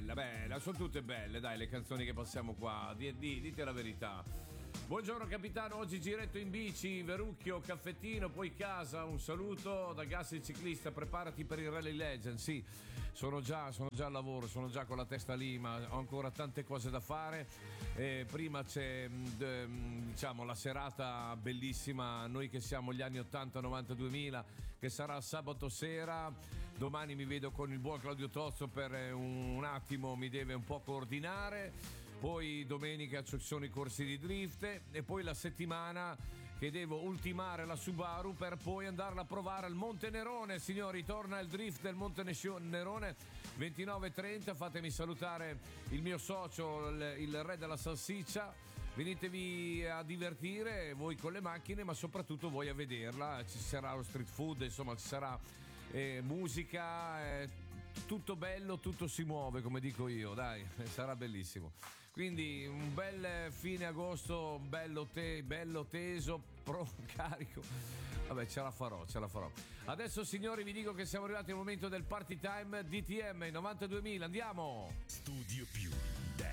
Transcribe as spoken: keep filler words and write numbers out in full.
bella, bella, sono tutte belle, dai, le canzoni che passiamo qua, di, di, dite la verità. Buongiorno capitano, oggi giretto in bici, Verucchio, caffettino, poi casa, un saluto da Gas il ciclista, preparati per il Rally Legend, sì, sono già, sono già al lavoro, sono già con la testa lì, ma ho ancora tante cose da fare. Eh, prima c'è diciamo la serata bellissima, noi che siamo gli anni ottanta, novanta, duemila, che sarà sabato sera. Domani mi vedo con il buon Claudio Tozzo per un attimo, mi deve un po' coordinare. Poi domenica ci sono i corsi di drift e poi la settimana che devo ultimare la Subaru per poi andarla a provare al Monte Nerone, signori. Torna il drift del Monte Nerone ventinove e trenta. Fatemi salutare il mio socio, il, il re della salsiccia. Venitevi a divertire voi con le macchine, ma soprattutto voi a vederla. Ci sarà lo street food, insomma ci sarà eh, musica, eh, tutto bello, tutto si muove, come dico io, dai, sarà bellissimo. Quindi un bel fine agosto, bello, te, bello teso, pro, carico. Vabbè, ce la farò, ce la farò. Adesso, signori, vi dico che siamo arrivati al momento del party time D T M novantaduemila. Andiamo! Studio Più